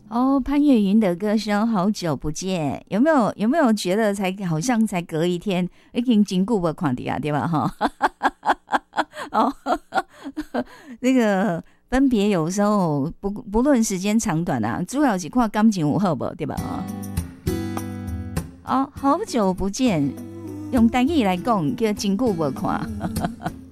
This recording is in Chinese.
哦，潘越云的歌声《好久不见》，有没有觉得好像才隔一天，已经真久没看到啊，对吧？哈，哦，那个分别有时候不论时间长短啊，主要是看感情有好不，对吧？哦，好久不见，用台语来讲叫真久没看。